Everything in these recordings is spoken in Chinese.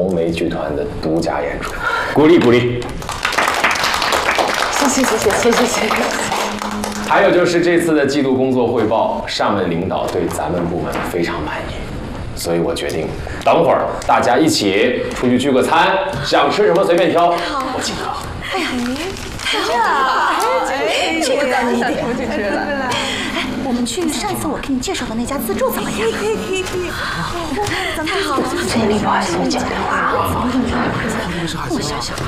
红梅剧团的独家演出，鼓励鼓励。 谢。 还有就是这次的季度工作汇报，上面领导对咱们部门非常满意，所以我决定等会儿大家一起出去聚个餐，想吃什么随便挑，我请客。 哎呀，太好了！这个干了一点。哎，我们去上一次我给你介绍的那家自助怎么样？可以。太好了！ 这里不好意思，我接个电话啊。 我想想啊，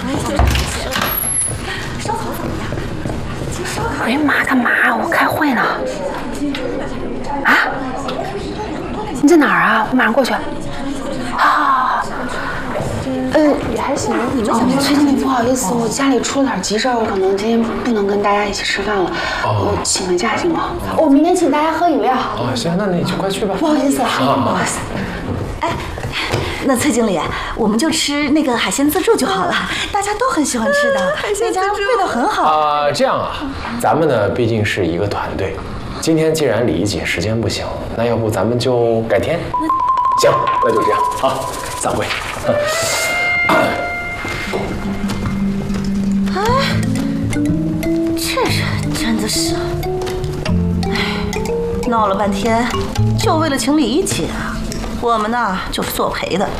烧烤怎么样？ 哎呀妈，干嘛？我开会呢。啊？你在哪儿啊？我马上过去。啊。也还行。你们最近不好意思，我家里出了点急事儿，我可能今天不能跟大家一起吃饭了。我请个假行吗？我明天请大家喝饮料。 哦，行，那你就快去吧。 不好意思，不好意思。 哎，那崔经理，我们就吃那个海鲜自助就好了，大家都很喜欢吃的，那家味道很好。 这样啊，咱们呢毕竟是一个团队，今天既然李一姐时间不行，那要不咱们就改天？行，那就这样，好，散会。 哎，这人真的是，哎，闹了半天，就为了请李一姐，我们呢就是作陪的。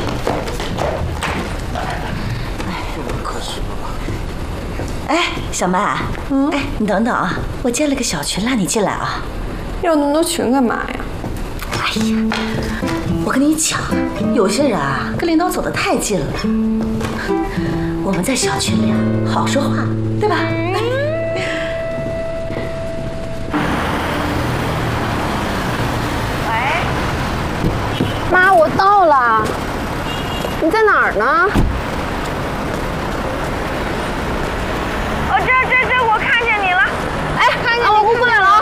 哎，小曼，哎，你等等啊，我建了个小群，拉你进来啊。 要那么多群干嘛呀？ 哎呀，我跟你讲，有些人啊跟领导走得太近了，我们在小群里啊好说话，对吧？ 喂，妈，我到了，你在哪儿呢？这，我看见你了。哎，看见我过来了啊！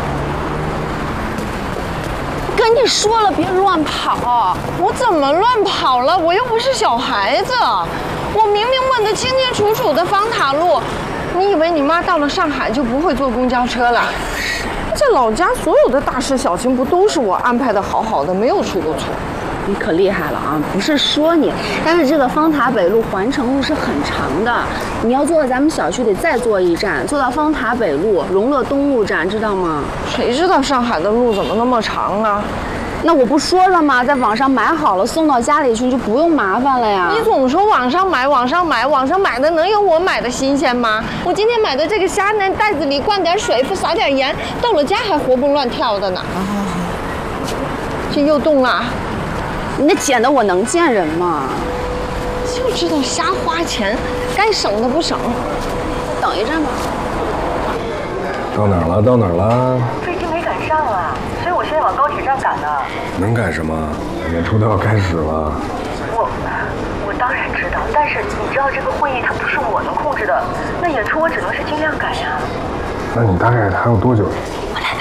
跟你说了，别乱跑。我怎么乱跑了？我又不是小孩子，我明明问得清清楚楚的方塔路。你以为你妈到了上海就不会坐公交车了？这老家所有的大事小情不都是我安排的好好的，没有出过错。 你可厉害了啊！不是说你，但是这个方塔北路环城路是很长的，你要坐到咱们小区得再坐一站，坐到方塔北路荣乐东路站，知道吗？ 谁知道上海的路怎么那么长啊？ 那我不说了吗？在网上买好了送到家里去，就不用麻烦了呀。 你总说网上买的能有我买的新鲜吗？我今天买的这个虾呢，袋子里灌点水，撒点盐，到了家还活蹦乱跳的呢。这又冻了。 你那捡的我能见人吗？ 就知道瞎花钱，该省的不省。 等一站吧。 到哪儿了？到哪儿了？ 飞机没赶上啊，所以我现在往高铁站赶呢。 能赶什么？演出都要开始了。 我当然知道，但是你知道这个会议它不是我能控制的，那演出我只能是尽量赶呀。 那你大概还有多久？ 我来吧。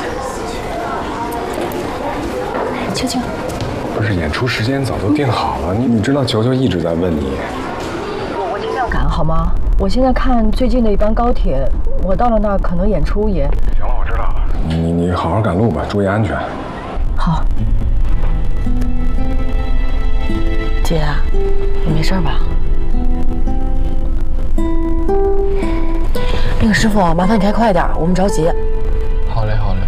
秋秋。 不是演出时间早都定好了，你知道球球一直在问你。 我尽量赶好吗？我现在看最近的一班高铁，我到了那儿可能演出也…… 行了，我知道了。你好好赶路吧，注意安全。 好。姐，你没事吧？那个师傅，麻烦你开快点，我们着急。 好嘞，好嘞。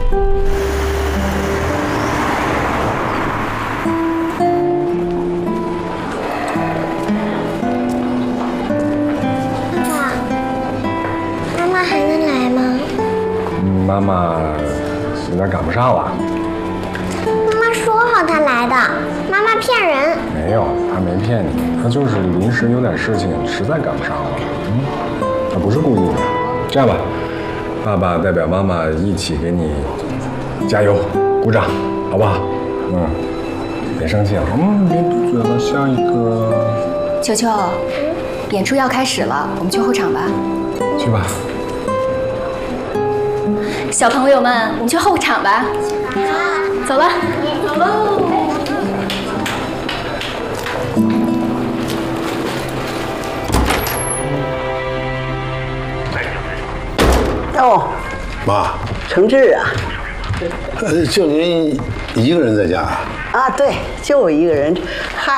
妈妈有点赶不上了。 妈妈说好她来的，妈妈骗人。 没有，她没骗你，她就是临时有点事情，实在赶不上了。她不是故意的。这样吧，爸爸代表妈妈一起给你加油，鼓掌，好不好？别生气了。别嘟嘴了，下一个。 球球，演出要开始了，我们去后场吧。 去吧。 小朋友们，我们去后场吧。走了，走喽。 哦， 妈， 程志啊， 就您一个人在家啊？ 啊，对，就我一个人。嗨。